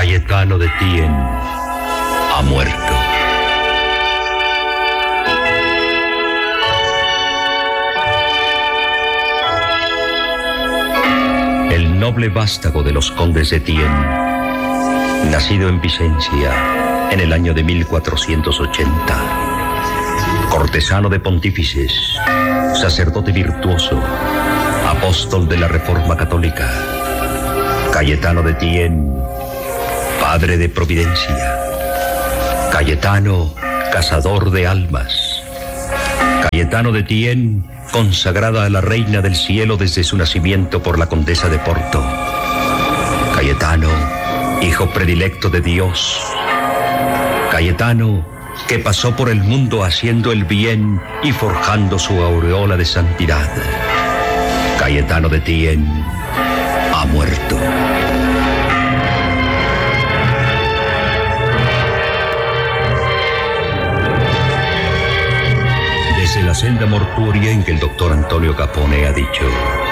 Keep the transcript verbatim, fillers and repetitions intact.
Cayetano de Thiene ha muerto. El noble vástago de los condes de Thiene, nacido en Vicencia en el año de mil cuatrocientos ochenta, cortesano de pontífices, sacerdote virtuoso, apóstol de la Reforma Católica, Cayetano de Thiene, padre de providencia, Cayetano, cazador de almas, Cayetano de Thiene, consagrada a la Reina del Cielo desde su nacimiento por la Condesa de Porto, Cayetano, hijo predilecto de Dios, Cayetano, que pasó por el mundo haciendo el bien y forjando su aureola de santidad. Cayetano de Thiene ha muerto. Desde la celda mortuoria en que el doctor Antonio Capone ha dicho: